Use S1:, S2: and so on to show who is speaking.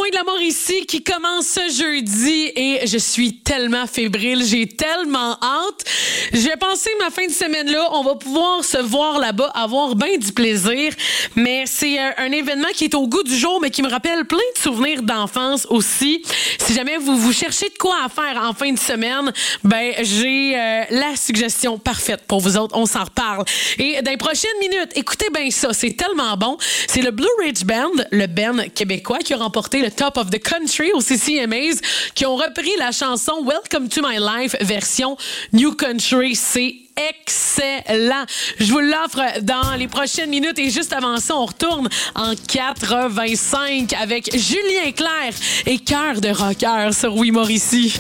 S1: coin de la Mauricie qui commence ce jeudi et je suis tellement fébrile, j'ai tellement hâte. J'ai pensé ma fin de semaine-là, on va pouvoir se voir là-bas, avoir bien du plaisir, mais c'est un événement qui est au goût du jour, mais qui me rappelle plein de souvenirs d'enfance aussi. Si jamais vous cherchez de quoi à faire en fin de semaine, ben j'ai la suggestion parfaite pour vous autres, on s'en reparle. Et dans les prochaines minutes, écoutez bien ça, c'est tellement bon. C'est le Blue Ridge Band, le band québécois qui a remporté le Top of the Country au CCMAs, qui ont repris la chanson Welcome to My Life version New Country. C'est excellent. Je vous l'offre dans les prochaines minutes et juste avant ça, on retourne en 85 avec Julien Clerc et Cœur de rocker sur Oui Mauricie.